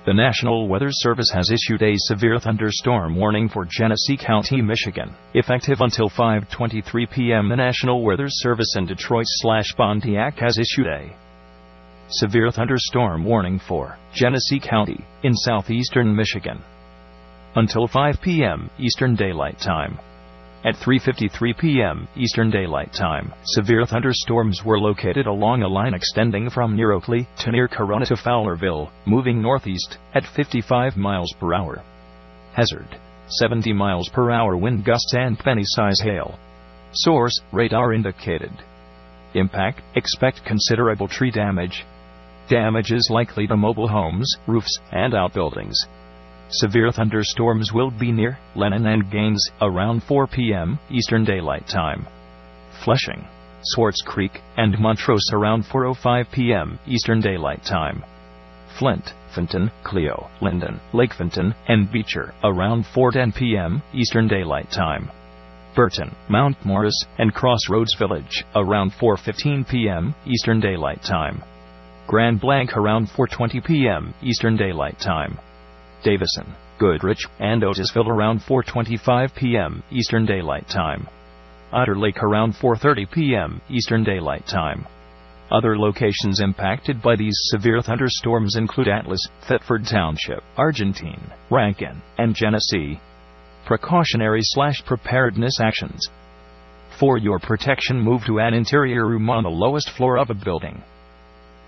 The National Weather Service has issued a severe thunderstorm warning for Genesee County, Michigan. Effective until 5:23 p.m., the National Weather Service in Detroit/Pontiac has issued a severe thunderstorm warning for Genesee County in southeastern Michigan until 5 p.m. Eastern Daylight Time. At 3:53 p.m. Eastern Daylight Time, severe thunderstorms were located along a line extending from near Oakley to near Corona to Fowlerville, moving northeast at 55 miles per hour. Hazard: 70 miles per hour wind gusts and penny-size hail. Source: radar indicated. Impact: expect considerable tree damage. Damage is likely to mobile homes, roofs, and outbuildings. Severe thunderstorms will be near Lennon and Gaines around 4 p.m. Eastern Daylight Time. Flushing, Swartz Creek, and Montrose around 4:05 p.m. Eastern Daylight Time. Flint, Fenton, Clio, Linden, Lake Fenton, and Beecher around 4:10 p.m. Eastern Daylight Time. Burton, Mount Morris, and Crossroads Village around 4:15 p.m. Eastern Daylight Time. Grand Blanc around 4:20 p.m. Eastern Daylight Time. Davison, Goodrich, and Otisville around 4:25 p.m. Eastern Daylight Time. Otter Lake around 4:30 p.m. Eastern Daylight Time. Other locations impacted by these severe thunderstorms include Atlas, Thetford Township, Argentine, Rankin, and Genesee. Precautionary/preparedness actions. For your protection, move to an interior room on the lowest floor of a building.